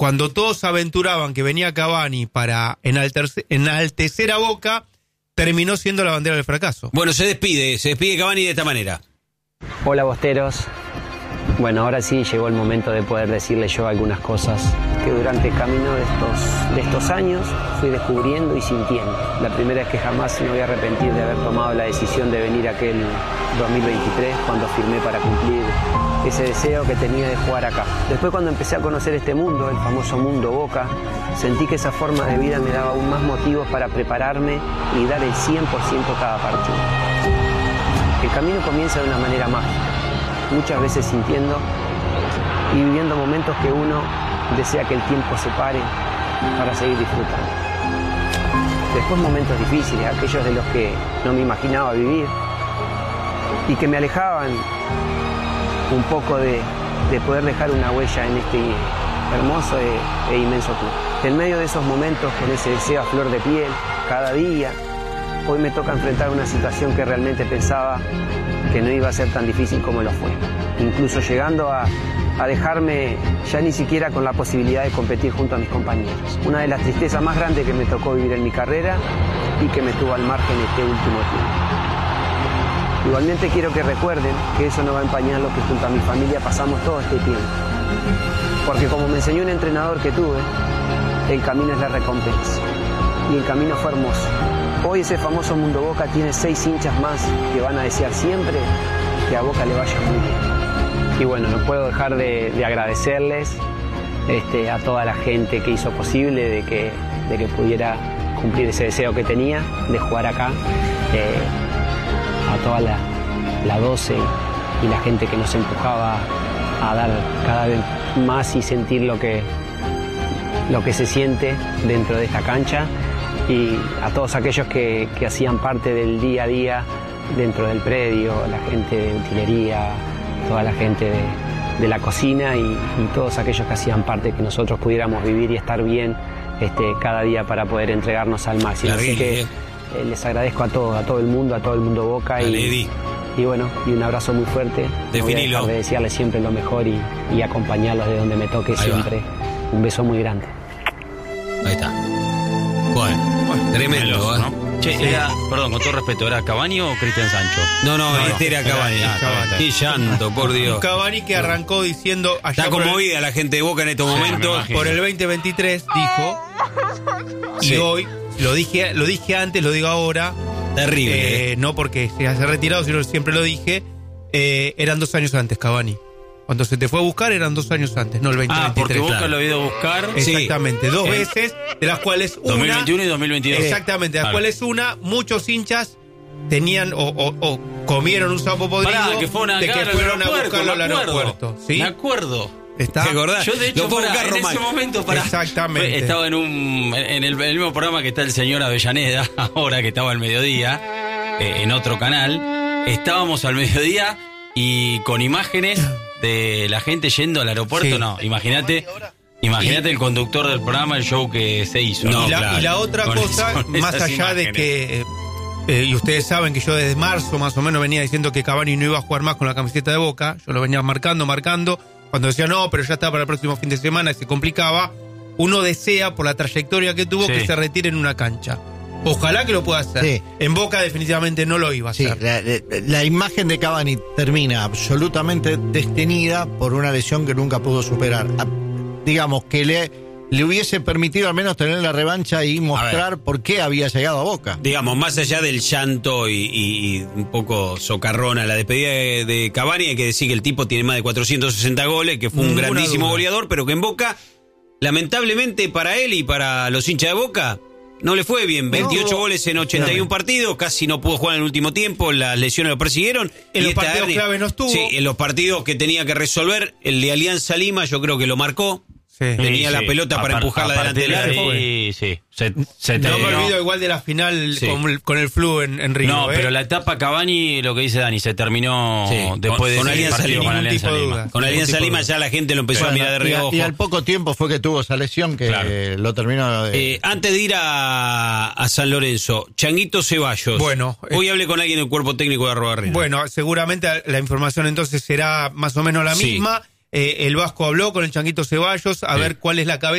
cuando todos aventuraban que venía Cavani para enaltecer a Boca, terminó siendo la bandera del fracaso. Bueno, se despide Cavani de esta manera. Hola, bosteros. Bueno, ahora sí llegó el momento de poder decirles yo algunas cosas que durante el camino de estos años fui descubriendo y sintiendo. La primera es que jamás me voy a arrepentir de haber tomado la decisión de venir aquel 2023 cuando firmé para cumplir ese deseo que tenía de jugar acá. Después, cuando empecé a conocer este mundo, el famoso mundo Boca, sentí que esa forma de vida me daba aún más motivos para prepararme y dar el 100% cada partido. El camino comienza de una manera mágica, muchas veces sintiendo y viviendo momentos que uno desea que el tiempo se pare para seguir disfrutando. Después momentos difíciles, aquellos de los que no me imaginaba vivir y que me alejaban un poco de poder dejar una huella en este hermoso e inmenso club. En medio de esos momentos, con ese deseo a flor de piel, cada día, hoy me toca enfrentar una situación que realmente pensaba que no iba a ser tan difícil como lo fue. Incluso llegando a dejarme ya ni siquiera con la posibilidad de competir junto a mis compañeros. Una de las tristezas más grandes que me tocó vivir en mi carrera y que me tuvo al margen este último tiempo. Igualmente quiero que recuerden que eso no va a empañar lo que junto a mi familia pasamos todo este tiempo. Porque como me enseñó un entrenador que tuve, el camino es la recompensa. Y el camino fue hermoso. Hoy ese famoso mundo Boca tiene 6 hinchas más que van a desear siempre que a Boca le vaya muy bien. Y bueno, no puedo dejar de agradecerles a toda la gente que hizo posible de que pudiera cumplir ese deseo que tenía de jugar acá. A toda la 12 y la gente que nos empujaba a dar cada vez más y sentir lo que se siente dentro de esta cancha, y a todos aquellos que hacían parte del día a día dentro del predio, la gente de utilería, toda la gente de la cocina y todos aquellos que hacían parte que nosotros pudiéramos vivir y estar bien cada día para poder entregarnos al máximo. Así que les agradezco a todo el mundo Boca y bueno, y un abrazo muy fuerte. No voy a dejar de desearles siempre lo mejor y acompañarlos de donde me toque siempre. Un beso muy grande. Ahí está. Bueno, tremendo, ¿no? Che, sí. Perdón, con todo respeto, ¿era Cavani o Cristian Sancho? No, era Cavani. Qué llanto, por Dios. Cavani que arrancó diciendo... Está conmovida la gente de Boca en estos momentos. Por el 2023 dijo, y hoy, lo dije antes, lo digo ahora. Terrible. No porque se haya retirado, sino siempre lo dije. Eran 2 años antes, Cavani. Cuando se te fue a buscar eran 2 años antes, no el 2023. Porque Boca lo ha ido a buscar. Exactamente, 2 veces, de las cuales una... 2021 y 2022. Exactamente, de las cuales muchos hinchas tenían o comieron un sapo podrido que fueron a buscarlo al aeropuerto. ¿Sí? Me acuerdo. ¿Te acordás? Yo de hecho en ese momento Exactamente. Estaba en el mismo programa que está el señor Avellaneda, ahora que estaba al mediodía, en otro canal. Estábamos al mediodía y con imágenes de la gente yendo al aeropuerto. No, imagínate el conductor del programa, el show que se hizo. Y la otra cosa, más allá de que y ustedes saben que yo desde marzo más o menos venía diciendo que Cavani no iba a jugar más con la camiseta de Boca. Yo lo venía marcando. Cuando decía no, pero ya está para el próximo fin de semana y se complicaba, uno desea, por la trayectoria que tuvo, que se retire en una cancha. Ojalá que lo pueda hacer. Sí. En Boca definitivamente no lo iba a hacer. La imagen de Cavani termina absolutamente destenida por una lesión que nunca pudo superar. Digamos que le hubiese permitido al menos tener la revancha y mostrar por qué había llegado a Boca. Digamos, más allá del llanto y un poco socarrona la despedida de Cavani, hay que decir que el tipo tiene más de 460 goles, que fue un grandísimo goleador, pero que en Boca, lamentablemente para él y para los hinchas de Boca, no le fue bien. 28 goles en 81 partidos, casi no pudo jugar en el último tiempo, las lesiones lo persiguieron. En los partidos clave no estuvo. Sí, en los partidos que tenía que resolver, el de Alianza Lima yo creo que lo marcó. Tenía la pelota para empujarla delante del arco. No me olvido igual de la final con el flu en Río. No, pero la etapa Cavani, lo que dice Dani, se terminó después con de Alianza Lima. Con Alianza Lima ya la gente lo empezó a mirar de reojo. Y al poco tiempo fue que tuvo esa lesión que lo terminó antes de ir a San Lorenzo, Changuito Ceballos. Bueno, hoy hablé con alguien del cuerpo técnico de Arrobarrena. Bueno, seguramente la información entonces será más o menos la misma. el Vasco habló con el Changuito Ceballos a ver cuál es la cabeza